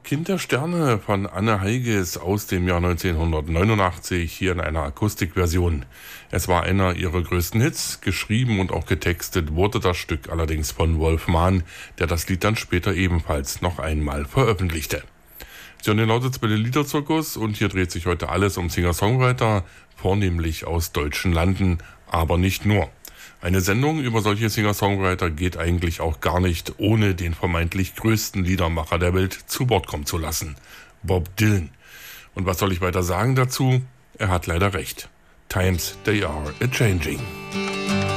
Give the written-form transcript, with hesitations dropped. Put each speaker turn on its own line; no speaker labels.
Kind der Sterne von Anne Heiges aus dem Jahr 1989, hier in einer Akustikversion. Es war einer ihrer größten Hits, geschrieben und auch getextet wurde das Stück allerdings von Wolf Mahn, der das Lied dann später ebenfalls noch einmal veröffentlichte. Sie hören den Lauterzwelle Liederzirkus und hier dreht sich heute alles um Singer-Songwriter, vornehmlich aus deutschen Landen, aber nicht nur. Eine Sendung über solche Singer-Songwriter geht eigentlich auch gar nicht, ohne den vermeintlich größten Liedermacher der Welt zu Wort kommen zu lassen, Bob Dylan. Und was soll ich weiter sagen dazu? Er hat leider recht. Times they are a-changing.